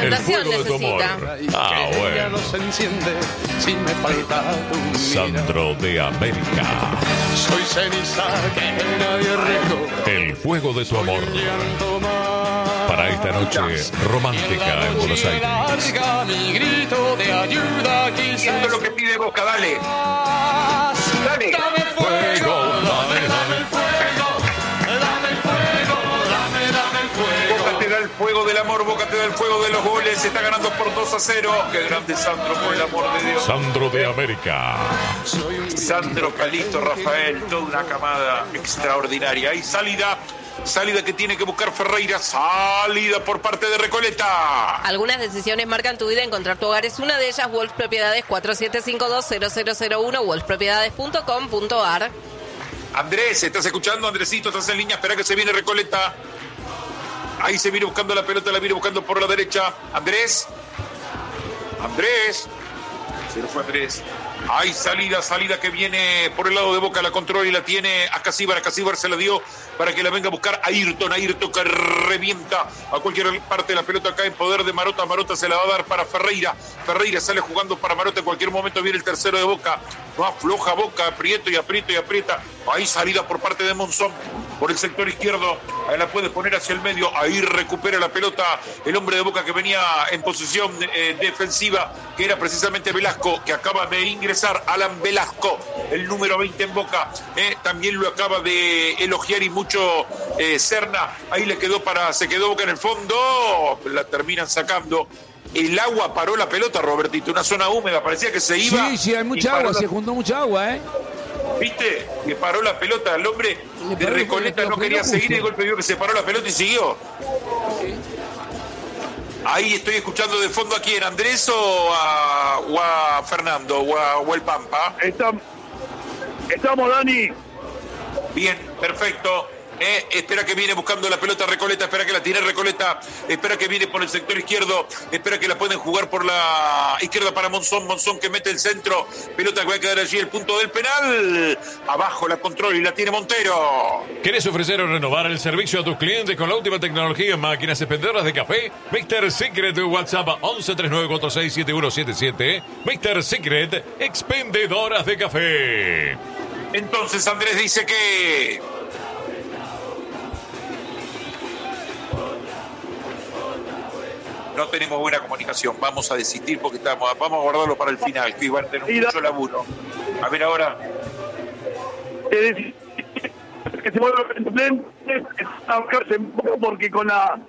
Fundación necesita. Bueno. Sandro de América. Soy ceniza que nadie recoge. El fuego de tu amor. Para esta noche romántica en Buenos Aires. Larga mi grito de ayuda, quizás. Esto es lo que pide Boca, dale. Dale. Dame fuego, dame el fuego. Dame el fuego, dame el fuego. Boca te da el fuego del amor, Boca te da el fuego de los goles. Se está ganando por 2-0. Qué grande Sandro, por el amor de Dios. Sandro de América. Sandro, Calito, Rafael, toda una camada extraordinaria. Hay salida que tiene que buscar Ferreira. Salida por parte de Recoleta. Algunas decisiones marcan tu vida. Encontrar tu hogar es una de ellas. Wolf Propiedades 4752-0001. wolfpropiedades.com.ar. Andrés, ¿estás escuchando? Andresito, estás en línea. Espera que se viene Recoleta. Ahí se viene buscando la pelota, la viene buscando por la derecha. Andrés. Se lo fue Andrés. Hay salida que viene por el lado de Boca, la controla y la tiene a Casíbar se la dio para que la venga a buscar a Ayrton que revienta a cualquier parte de la pelota acá en poder de Marota se la va a dar para Ferreira sale jugando para Marota, en cualquier momento viene el tercero de Boca, no afloja Boca, aprieta, ahí salida por parte de Monzón, por el sector izquierdo, ahí la puede poner hacia el medio, ahí recupera la pelota el hombre de Boca que venía en posición defensiva, que era precisamente Velasco, que acaba de ingresar, Alan Velasco, el número 20 en Boca, también lo acaba de elogiar y mucho Serna, ahí se quedó Boca en el fondo, la terminan sacando. El agua paró la pelota, Robertito, una zona húmeda, parecía que se iba. Sí, hay mucha agua, se juntó mucha agua, ¿Viste? Que paró la pelota, el hombre de Recoleta no quería seguir y de golpe vio que se paró la pelota y siguió. Ahí estoy escuchando de fondo a quién, Andrés o a Fernando o el Pampa. Estamos, Dani. Bien, perfecto. Espera que viene buscando la pelota Recoleta, espera que la tire Recoleta, espera que viene por el sector izquierdo, espera que la pueden jugar por la izquierda para Monzón que mete el centro, pelota que va a quedar allí, el punto del penal, abajo la controla y la tiene Montero. ¿Querés ofrecer o renovar el servicio a tus clientes con la última tecnología en máquinas expendedoras de café? Mr. Secret, WhatsApp 1139467177. Mr. Secret, expendedoras de café. Entonces Andrés dice que... no tenemos buena comunicación, vamos a desistir porque vamos a guardarlo para el final, que van a tener mucho laburo. A ver ahora. Que se vuelva a buscarse porque con la...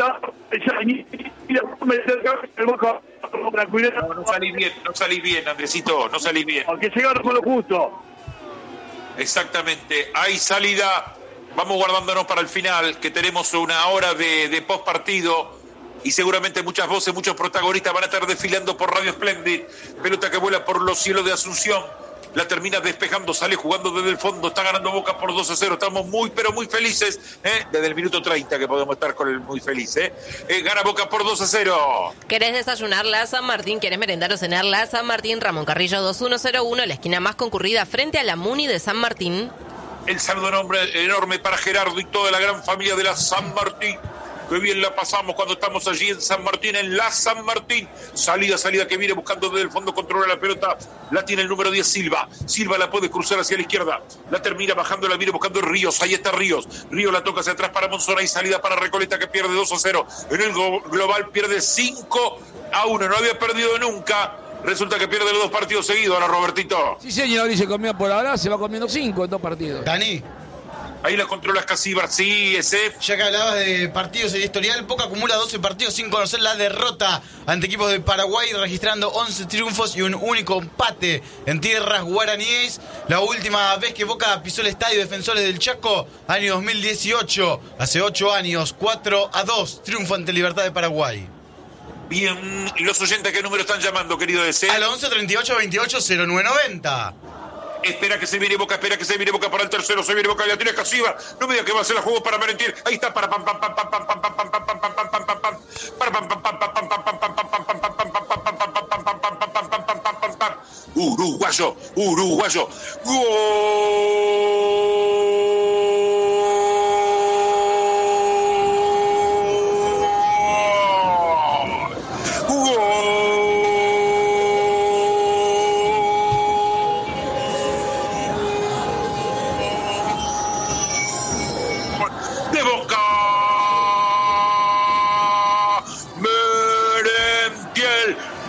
No salís bien, Andresito, no salís bien. Porque llegaron con lo justo. Exactamente, hay salida, vamos guardándonos para el final, que tenemos una hora de post partido. Y seguramente muchas voces, muchos protagonistas van a estar desfilando por Radio Splendid. Pelota que vuela por los cielos de Asunción. La termina despejando, sale jugando desde el fondo. Está ganando Boca por 2-0. Estamos muy, pero muy felices. Desde el minuto 30 que podemos estar con el muy feliz. Gana Boca por 2-0. ¿Querés desayunar la San Martín? ¿Querés merendar o cenar la San Martín? Ramón Carrillo 2101, la esquina más concurrida frente a la Muni de San Martín. El saludo enorme para Gerardo y toda la gran familia de la San Martín. Qué bien la pasamos cuando estamos allí en San Martín, en la San Martín. Salida que viene buscando desde el fondo, controla la pelota. La tiene el número 10, Silva. Silva la puede cruzar hacia la izquierda. La termina bajando, la viene buscando Ríos. Ahí está Ríos. Ríos la toca hacia atrás para Monzón. Y salida para Recoleta que pierde 2-0. En el global pierde 5-1. No había perdido nunca. Resulta que pierde los 2 partidos seguidos ahora, Robertito. Sí, señor, y se comió por ahora, se va comiendo 5 en 2 partidos. Dani. Ahí la controla Casíbar, sí, ese. Ya que hablabas de partidos en historial, Boca acumula 12 partidos sin conocer la derrota ante equipos de Paraguay, registrando 11 triunfos y un único empate en tierras guaraníes. La última vez que Boca pisó el estadio Defensores del Chaco, año 2018, hace 8 años, 4-2, triunfo ante Libertad de Paraguay. Bien, ¿y los oyentes qué número están llamando, querido DC? Al 11 38 28 0990. Espera que se viene Boca para el tercero, se viene Boca, la tiene Casíbar, no me diga que va a hacer la juego para Valentín, ahí está, para pam pam pam pam pam pam pam pam pam pam pam pam pam pam pam para pam pam pam pam pam pam pam pam pam pam pam pam pam pam pam pam pam pam. Uruguayo, gol.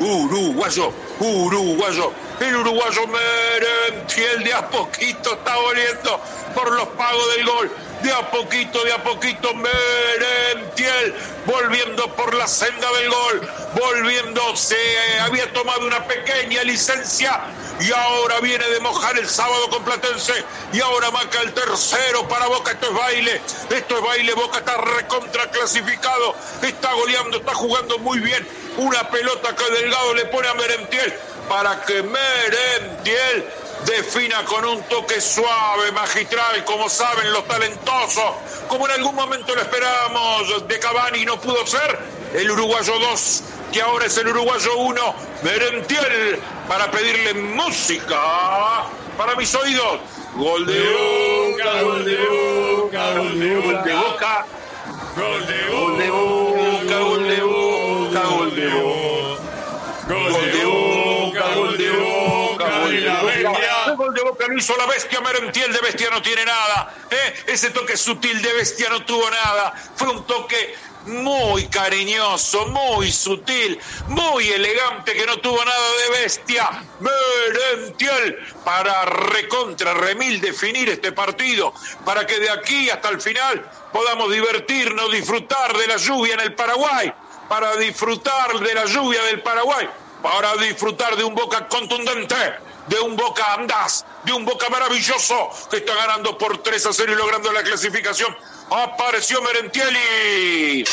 uruguayo. El uruguayo Merentiel de a poquito está volviendo por los pagos del gol. De a poquito, Merentiel volviendo por la senda del gol. Se había tomado una pequeña licencia y ahora viene de mojar el sábado con Platense. Y ahora marca el tercero para Boca. Esto es baile. Boca está recontra clasificado. Está goleando, está jugando muy bien. Una pelota que Delgado le pone a Merentiel para que Merentiel defina con un toque suave, magistral, como saben los talentosos, como en algún momento lo esperábamos de Cavani, no pudo ser. El uruguayo 2, que ahora es el uruguayo 1, Merentiel, para pedirle música para mis oídos. Gol de Boca, gol de Boca, gol de Boca, gol de Boca, gol de Boca, gol de Boca, gol de Boca, gol de Boca, gol de Boca. El gol de Boca lo hizo la bestia Merentiel. De bestia no tiene nada. Ese toque sutil de bestia no tuvo nada. Fue un toque muy cariñoso, muy sutil, muy elegante, que no tuvo nada de bestia. Merentiel para recontra remil definir este partido, para que de aquí hasta el final podamos divertirnos, disfrutar de la lluvia en el Paraguay, para disfrutar de la lluvia del Paraguay, para disfrutar de un Boca contundente, de un Boca andaz, de un Boca maravilloso que está ganando por 3-0 y logrando la clasificación. Apareció Merentiel.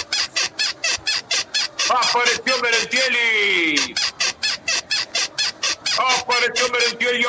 Apareció Merentiel.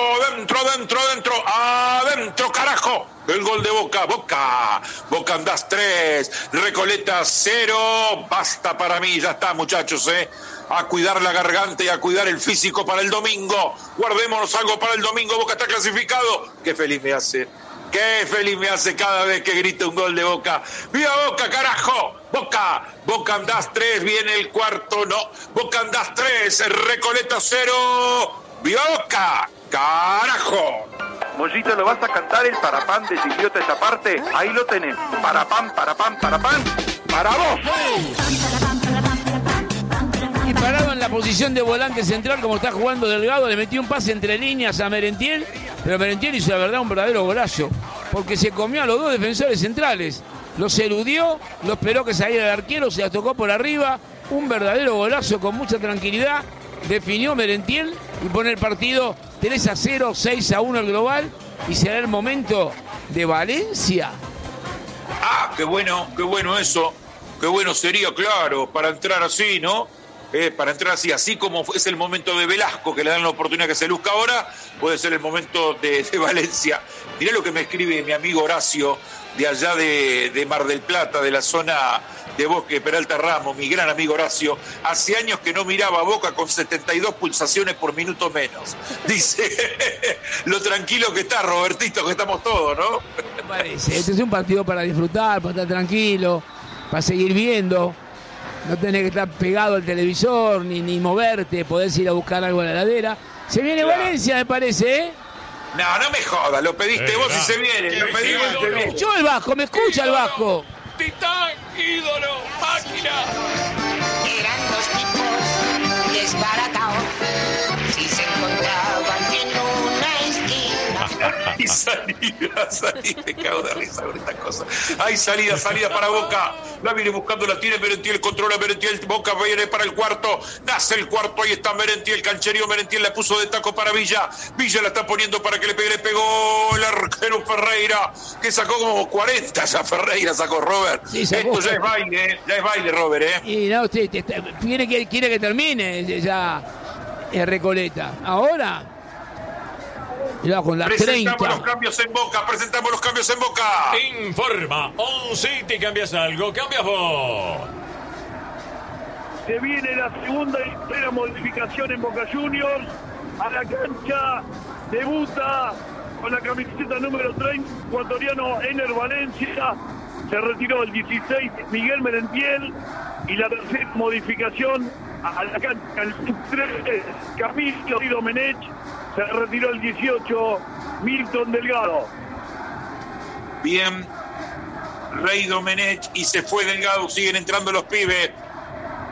Adentro, carajo. El gol de Boca. Boca andás 3, Recoleta 0. Basta para mí, ya está, muchachos, a cuidar la garganta y a cuidar el físico para el domingo. Guardémonos algo para el domingo. Boca está clasificado. Qué feliz me hace cada vez que grita un gol de Boca. ¡Viva Boca, carajo! Boca andás 3, viene el cuarto, no. Boca andás 3, Recoleta 0. ¡Viva Boca, carajo! Mollito, ¿lo vas a cantar el parapán de Idiota esa parte? Ahí lo tenés. Parapán, para vos. Y parado en la posición de volante central, como está jugando Delgado, le metió un pase entre líneas a Merentiel, pero Merentiel hizo la verdad un verdadero golazo, porque se comió a los dos defensores centrales, los eludió, lo esperó que saliera el arquero, se la tocó por arriba, un verdadero golazo con mucha tranquilidad, definió Merentiel y pone el partido 3-0, 6-1 el global, y será el momento de Valencia. Ah, qué bueno eso, qué bueno sería, claro, para entrar así, ¿no? Para entrar así como es el momento de Velasco, que le dan la oportunidad que se luzca ahora, puede ser el momento de Valencia. Mirá lo que me escribe mi amigo Horacio, de allá de Mar del Plata, de la zona de Bosque Peralta Ramos, mi gran amigo Horacio. Hace años que no miraba a Boca con 72 pulsaciones por minuto menos. Dice, lo tranquilo que está, Robertito, que estamos todos, ¿no? Me parece, este es un partido para disfrutar, para estar tranquilo, para seguir viendo. No tenés que estar pegado al televisor, ni moverte, podés ir a buscar algo a la heladera. Se viene claro. Valencia, me parece, No me jodas, lo pediste vos y se viene. Lo pedí vos y se viene. Yo el Vasco, me escucha el Vasco. Titán, ídolo, máquina. Eran dos tipos desbaratados, si se encontraban en una esquina. Hay salida, me cago de risa con esta cosa. Hay salida para Boca. La viene buscando, la tiene Merentiel, controla Merentiel. Boca viene para el cuarto. Nace el cuarto, ahí está Merentiel. Cancherío Merentiel la puso de taco para Villa. Villa la está poniendo para que le pegue. Le pegó el arquero Ferreira, que sacó como 40 ya. Ferreira sacó Robert. Sí, esto ya es baile, Robert, Y no, usted quiere que termine ya Recoleta. Ahora. Con la presentamos 30. los cambios en Boca. Informa On City. ¿Cambias algo? ¿Cambias vos? Se viene la segunda y primera modificación en Boca Juniors. A la cancha debuta con la camiseta número 30, ecuatoriano Ener Valencia. Se retiró el 16 Miguel Merentiel. Y la tercera modificación a la cancha, el 3 Camilo Domenech. Se retiró el 18, Milton Delgado. Bien, Rey Domenech y se fue Delgado, siguen entrando los pibes.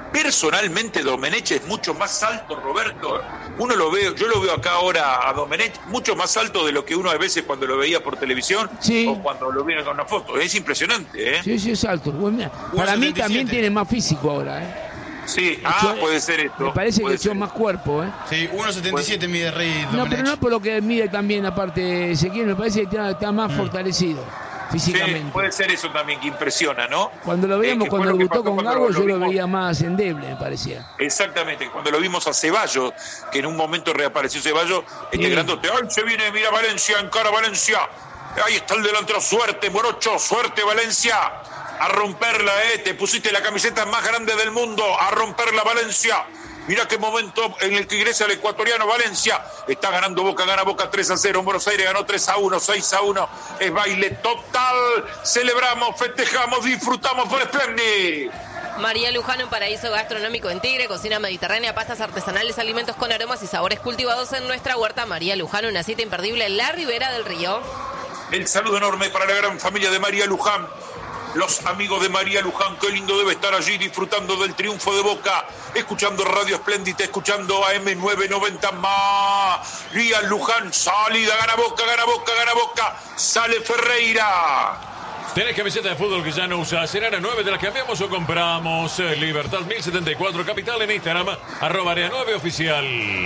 Personalmente Domenech es mucho más alto, Roberto. Yo lo veo acá ahora a Domenech mucho más alto de lo que uno a veces cuando lo veía por televisión o cuando lo veía con una foto. Es impresionante, ¿eh? Sí, es alto. Bueno, para mí también tiene más físico ahora, ¿eh? Sí, puede ser esto. Me parece que echó más cuerpo, ¿eh? Sí, 1.77 mide Rey Domenech. No, pero no por lo que mide también, aparte Ezequiel, me parece que está más fortalecido físicamente. Sí, puede ser eso también que impresiona, ¿no? Cuando lo veíamos, cuando debutó con Gago, yo lo veía más endeble, me parecía. Exactamente, cuando lo vimos a Ceballos, que en un momento reapareció Ceballos, grandote. ¡Ay, se viene! Mira Valencia, encara Valencia. Ahí está el delantero, suerte, Morocho, suerte Valencia. A romperla, te pusiste la camiseta más grande del mundo, a romperla Valencia. Mira qué momento en el que ingresa el ecuatoriano Valencia. Está ganando Boca, gana Boca 3-0. En Buenos Aires ganó 3-1, 6-1. Es baile total. Celebramos, festejamos, disfrutamos por Splendid. María Luján, un paraíso gastronómico en Tigre, cocina mediterránea, pastas artesanales, alimentos con aromas y sabores cultivados en nuestra huerta. María Luján, una cita imperdible en la Ribera del Río. El saludo enorme para la gran familia de María Luján. Los amigos de María Luján, qué lindo debe estar allí disfrutando del triunfo de Boca, escuchando Radio Espléndida, escuchando AM990 María Luján, salida, gana Boca, gana Boca, gana Boca, sale Ferreira. ¿Tenés camiseta de fútbol que ya no usás? ¿En Área 9 te la cambiamos o compramos? Libertad 1074 Capital en Instagram, @Área 9 oficial.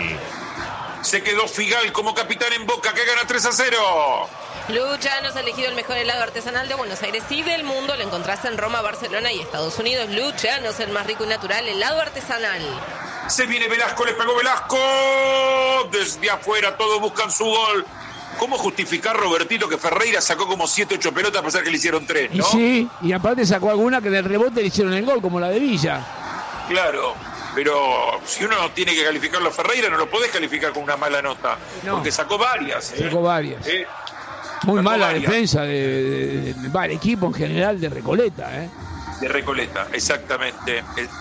Se quedó Figal como capitán en Boca, que gana 3-0. Luciano es elegido el mejor helado artesanal de Buenos Aires y del mundo. Lo encontraste en Roma, Barcelona y Estados Unidos. Luciano es el más rico y natural helado artesanal. Se viene Velasco, le pegó Velasco. Desde afuera todos buscan su gol. ¿Cómo justificar, Robertito, que Ferreira sacó como 7, 8 pelotas a pesar que le hicieron 3, ¿no? Sí, y aparte sacó alguna que del rebote le hicieron el gol, como la de Villa. Claro, pero si uno no tiene que calificarlo a Ferreira, no lo podés calificar con una mala nota. No. Porque sacó varias. Sacó varias. Muy mala defensa del equipo en general de Recoleta, De Recoleta, exactamente.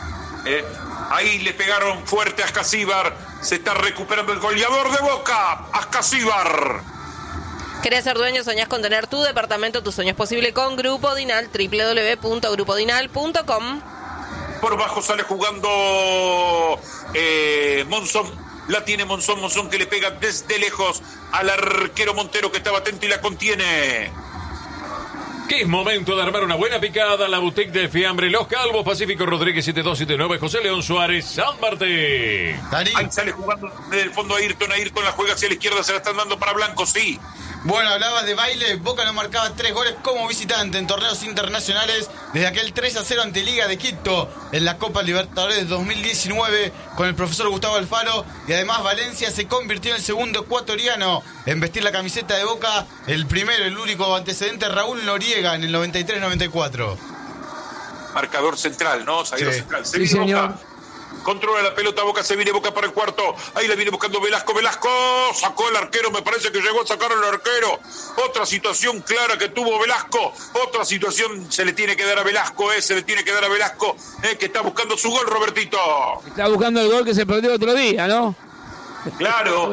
Ahí le pegaron fuerte a Ascasíbar. Se está recuperando el goleador de Boca, Ascasíbar. ¿Querés ser dueño? ¿Soñás con tener tu departamento? Tu sueño es posible con Grupo Dinal, www.grupodinal.com. Por bajo sale jugando Monzón. La tiene Monzón que le pega desde lejos al arquero Montero, que estaba atento y la contiene. Que es momento de armar una buena picada. La boutique de fiambre Los Calvos, Pacífico Rodríguez 7279, José León Suárez, San Martín. Ahí sale jugando desde el fondo Ayrton la juega hacia la izquierda, se la están dando para Blanco, sí. Bueno, hablabas de baile. Boca no marcaba 3 goles como visitante en torneos internacionales desde aquel 3-0 ante Liga de Quito en la Copa Libertadores 2019 con el profesor Gustavo Alfaro. Y además Valencia se convirtió en el segundo ecuatoriano en vestir la camiseta de Boca. El primero, el único antecedente, Raúl Noriega en el 93-94. Marcador central, ¿no? Zaguero central. Sí, señor. Boca. Controla la pelota, Boca se viene, Boca para el cuarto. Ahí la viene buscando Velasco. Sacó el arquero, me parece que llegó a sacar al arquero. Otra situación clara que tuvo Velasco. Otra situación se le tiene que dar a Velasco, que está buscando su gol, Robertito. Está buscando el gol que se perdió otro día, ¿no? Claro,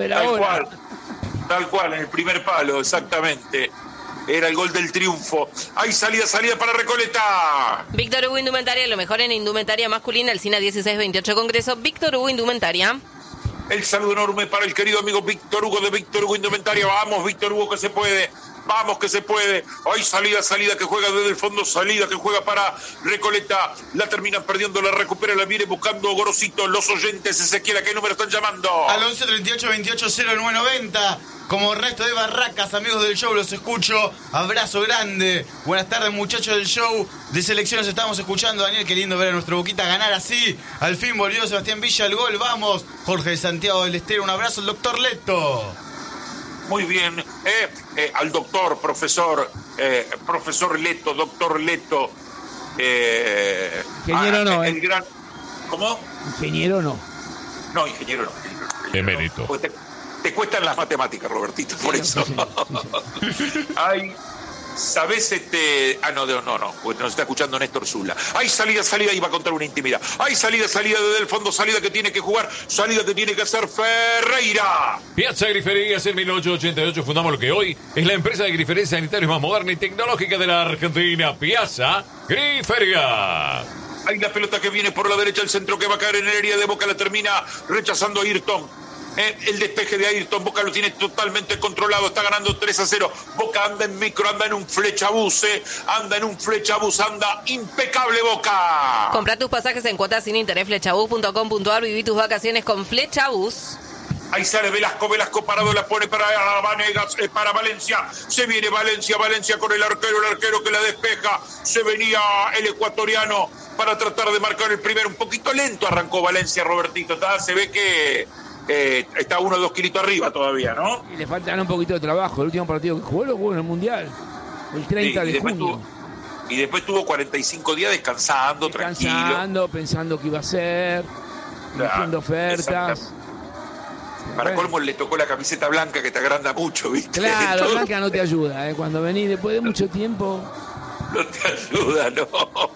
tal cual, en el primer palo, exactamente. Era el gol del triunfo. Hay salida para Recoleta. Víctor Hugo Indumentaria, lo mejor en indumentaria masculina, el SINA 1628 Congreso. Víctor Hugo Indumentaria. El saludo enorme para el querido amigo Víctor Hugo de Víctor Hugo Indumentaria. Vamos, Víctor Hugo, que se puede. Vamos, que se puede. Hay salida que juega desde el fondo, salida que juega para Recoleta. La terminan perdiendo, la recupera, la viene buscando Gorosito. Los oyentes, Ezequiel, ¿a qué número están llamando? Al 11 38 28 0990. Como el resto de Barracas, amigos del show, los escucho. Abrazo grande. Buenas tardes, muchachos del show. De selecciones estamos escuchando. Daniel, qué lindo ver a nuestro Boquita ganar así. Al fin volvió Sebastián Villa al gol. Vamos. Jorge de Santiago del Estero. Un abrazo al doctor Leto. Muy bien. Al doctor, profesor Leto, doctor Leto. Ingeniero no. El gran... ¿Cómo? Ingeniero no. No, ingeniero no. Emérito. Te cuestan las matemáticas, Robertito, por eso. Sí. Ay, ¿sabés no, pues nos está escuchando Néstor Zula. Hay salida, iba a contar una intimidad. Hay salida desde el fondo, salida que tiene que jugar, salida que tiene que hacer Ferreira. Piazza Griferías en 1888 fundamos lo que hoy es la empresa de griferías sanitarios más moderna y tecnológica de la Argentina. Piazza Griferías. Ahí la pelota que viene por la derecha, el centro que va a caer en el área de Boca, la termina rechazando Ayrton. El despeje de Ayrton, Boca lo tiene totalmente controlado, está ganando 3-0. Boca anda en micro, anda en un flechabús, anda impecable Boca. Comprá tus pasajes en cuotas sin interés, flechabús.com.ar, viví tus vacaciones con Flechabús. Ahí sale Velasco parado, la pone para Vanegas, para Valencia. Se viene Valencia con el arquero que la despeja. Se venía el ecuatoriano para tratar de marcar el primero. Un poquito lento arrancó Valencia, Robertito. Se ve que está 1 o 2 kilitos arriba todavía, ¿no? Y le falta un poquito de trabajo. El último partido que jugó lo jugó en el Mundial, el 30 de junio. Y después tuvo 45 días descansando, tranquilo. Pensando qué iba a hacer, haciendo ofertas. Para colmo le tocó la camiseta blanca que te agranda mucho, ¿viste? Claro, entonces, blanca no te ayuda, cuando venís después de mucho tiempo. No te ayuda, no.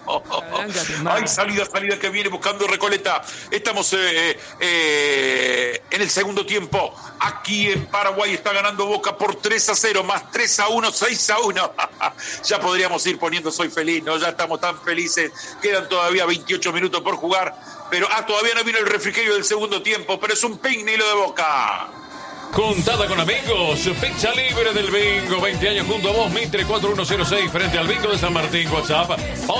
Hay salida que viene buscando Recoleta. Estamos en el segundo tiempo. Aquí en Paraguay está ganando Boca por 3-0, más 3-1, 6-1. Ya podríamos ir poniendo soy feliz, ¿no? Ya estamos tan felices. Quedan todavía 28 minutos por jugar. Pero todavía no vino el refrigerio del segundo tiempo, pero es un picnic lo de Boca. Contada con amigos, pizza libre del Bingo, 20 años junto a vos, Mitre 4106, frente al Bingo de San Martín, WhatsApp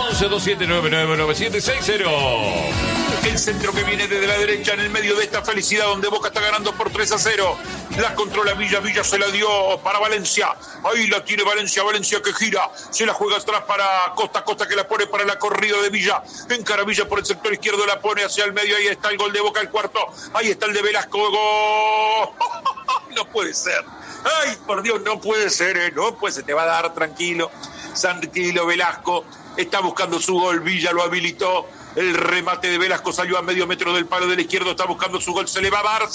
1127999760. El centro que viene desde la derecha en el medio de esta felicidad donde Boca está ganando por 3-0. La controla Villa se la dio para Valencia. Ahí la tiene Valencia que gira. Se la juega atrás para Costa que la pone para la corrida de Villa. Encara Villa por el sector izquierdo, la pone hacia el medio. Ahí está el gol de Boca, el cuarto. Ahí está el de Velasco. ¡Gol! No puede ser. Ay, por Dios, no puede ser, no puede ser. Te va a dar tranquilo. Velasco está buscando su gol. Villa lo habilitó. El remate de Velasco salió a medio metro del palo del izquierdo. Está buscando su gol. Se le va a dar.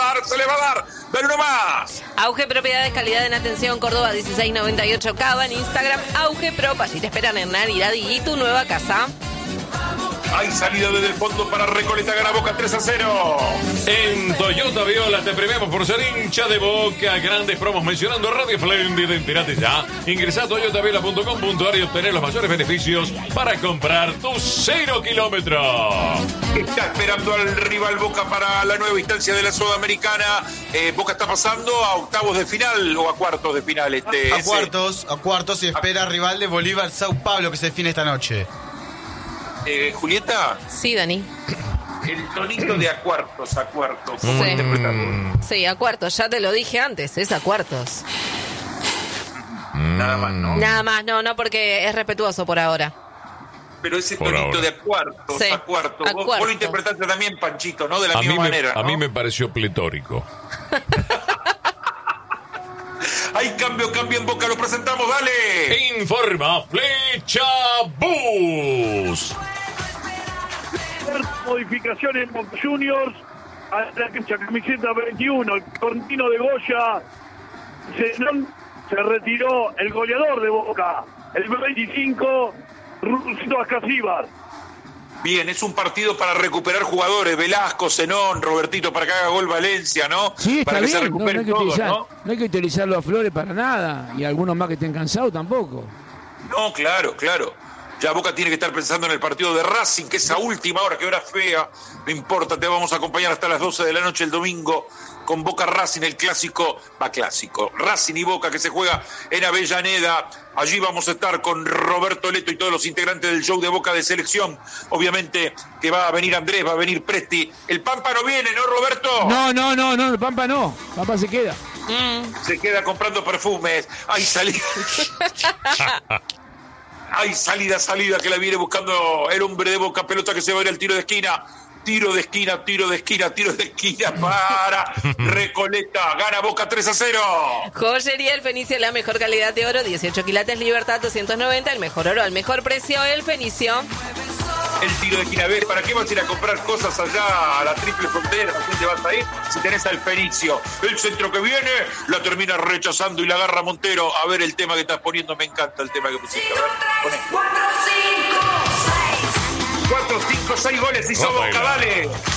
Dale uno más. Auge Propiedades, calidad en atención. Córdoba 1698 Cava. En Instagram, Auge Prop. Allí te esperan en Navidad y tu nueva casa. Hay salida desde el fondo para Recoleta, gana Boca 3-0. En Toyota Viola te premiamos por ser hincha de Boca. Grandes promos mencionando Radio Splendid. Entérate ya. Ingresá a toyotaviola.com.ar y obtener los mayores beneficios para comprar tu 0 kilómetros. Está esperando al rival Boca para la nueva instancia de la Sudamericana. Boca está pasando a octavos de final o a cuartos de final. A cuartos y espera rival de Bolívar Sao Paulo que se define esta noche. Julieta. Sí, Dani. El tonito de a cuartos. ¿Cómo interpretarlo? Sí, a cuartos. Ya te lo dije antes, es a cuartos. Nada más, ¿no? Nada más, no, porque es respetuoso por ahora. Pero ese tonito de a cuartos, sí, a cuartos. Vos lo interpretaste también, Panchito, ¿no? De la misma manera, ¿no? A mí me pareció pletórico. Hay cambio en Boca, lo presentamos, dale. Informa Flechabús. Modificación en Boca Juniors. A la cancha camiseta 21, el cortino de Goya. Se retiró el goleador de Boca, el 25, Rusito Ascasíbar. Bien, es un partido para recuperar jugadores. Velasco, Zenón, Robertito, para que haga gol Valencia, ¿no? Sí, está para que bien. se recuperen No hay que utilizarlo a Flores para nada. Y algunos más que estén cansados tampoco. No, claro. Ya Boca tiene que estar pensando en el partido de Racing, que es a última hora, que hora fea. No importa, te vamos a acompañar hasta las 12 de la noche el domingo con Boca Racing, el clásico. Racing y Boca que se juega en Avellaneda. Allí vamos a estar con Roberto Leto y todos los integrantes del show de Boca de selección. Obviamente que va a venir Andrés, va a venir Presti. El Pampa no viene, ¿no, Roberto? No, el Pampa no. Pampa se queda. Se queda comprando perfumes. Hay salida. Hay salida que la viene buscando el hombre de Boca. Pelota que se va a ir al tiro de esquina para Recoleta. Gana Boca 3-0. Joyería El Fenicio, la mejor calidad de oro, 18 quilates, Libertad 290, el mejor oro al mejor precio, El Fenicio. El tiro de esquina. ¿Ves? ¿Para qué vas a ir a comprar cosas allá a la triple frontera? ¿A dónde vas a ir? Si tenés al Fenicio. El centro que viene, la termina rechazando y la agarra Montero. A ver el tema que estás poniendo, me encanta el tema que pusiste. A ver, poné. 4, 5, 6 goles hizo Boca, dale.